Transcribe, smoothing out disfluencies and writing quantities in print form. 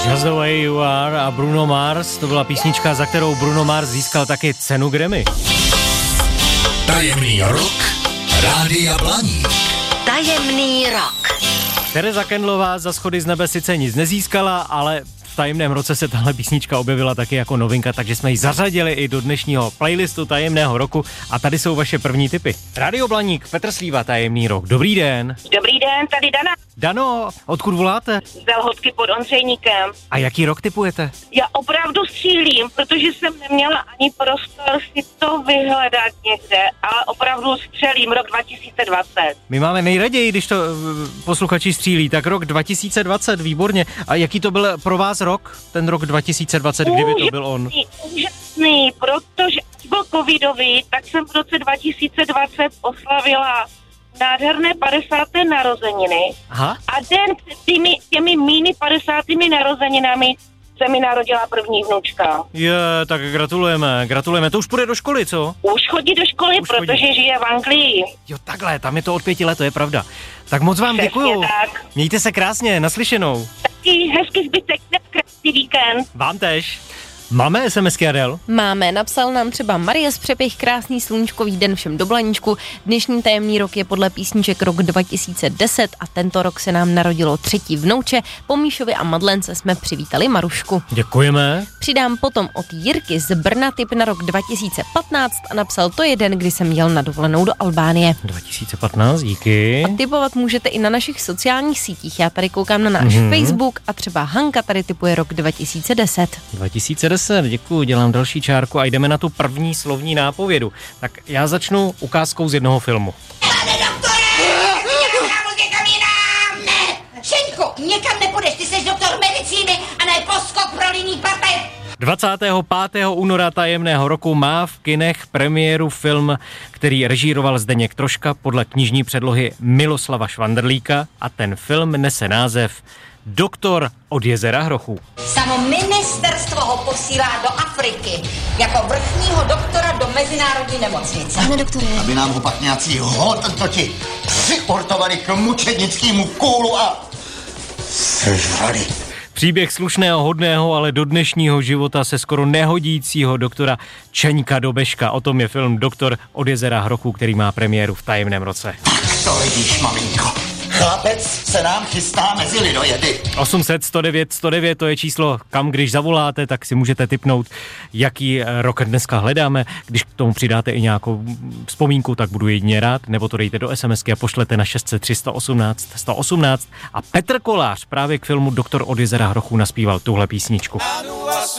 Just the way you are a Bruno Mars, to byla písnička, za kterou Bruno Mars získal taky cenu Grammy. Tajemný rok Rádia Blaník. Tajemný rok. Tereza Kendlová za Schody z nebe sice nic nezískala, ale v tajemném roce se tahle písnička objevila taky jako novinka, takže jsme ji zařadili i do dnešního playlistu tajemného roku a tady jsou vaše první tipy. Radio Blaník, Petr Slíva, tajemný rok. Dobrý den. Dobrý den, tady Dana. Dano, odkud voláte? Z Lhotky pod Ondřejníkem. A jaký rok tipujete? Já opravdu střílím, protože jsem neměla ani prostor si to vyhledat někde, ale opravdu střelím rok 2020. My máme nejraději, když to posluchači střílí, tak rok 2020, výborně. A jaký to byl pro vás rok, ten rok 2020, kdyby to byl on? Úžasný, protože byl covidový, tak jsem v roce 2020 oslavila nádherné 50. narozeniny. Aha. A den před těmi mými 50. narozeninami se mi narodila první vnučka. Tak gratulujeme. To už půjde do školy, co? Už chodí do školy, protože žije v Anglii. Jo, takhle, tam je to od 5 let, to je pravda. Tak moc vám děkuju. Tak. Mějte se krásně, naslyšenou. Taky hezký zbytek, krásný víkend. Vám tež. Máme SMSky, Adel? Máme, napsal nám třeba Marie z Přepych, krásný sluníčkový den všem do Blaníčku. Dnešní tajemný rok je podle písniček rok 2010 a tento rok se nám narodilo třetí vnouče. Po Míšovi a Madlence jsme přivítali Marušku. Děkujeme. Přidám potom od Jirky z Brna tip na rok 2015 a napsal, to je den, kdy jsem jel na dovolenou do Albánie. 2015, díky. A tipovat můžete i na našich sociálních sítích. Já tady koukám na náš Facebook a třeba Hanka tady tipuje rok 2010. 2010, děkuju, dělám další čárku a jdeme na tu první slovní nápovědu. Tak já začnu ukázkou z jednoho filmu. Pane doktore! Někam jinam! Ne! Šeňko, někam nepůjdeš, ty jsi doktor medicíny a ne poskok pro líný papež! 25. února tajemného roku má v kinech premiéru film, který režíroval Zdeněk Troška podle knižní předlohy Miloslava Švandrlíka a ten film nese název Doktor od jezera Hrochů. Samo ministerstvo ho posílá do Afriky jako vrchního doktora do mezinárodní nemocnice. Pane doktore. Aby nám ho pak nějací hototoči připortovali k mučednickému kůlu a sežrali. Příběh slušného, hodného, ale do dnešního života se skoro nehodícího doktora Čeňka Dobeška. O tom je film Doktor od jezera Hrochů, který má premiéru v tajemném roce. Tak to vidíš, maminko. Chlapec se nám chystá mezi lidojedy. 800 109 109, to je číslo, kam když zavoláte, tak si můžete tipnout, jaký rok dneska hledáme. Když k tomu přidáte i nějakou vzpomínku, tak budu jedině rád, nebo to dejte do SMSky a pošlete na 603 118 118. A Petr Kolář právě k filmu Doktor od jezera Hrochů naspíval tuhle písničku.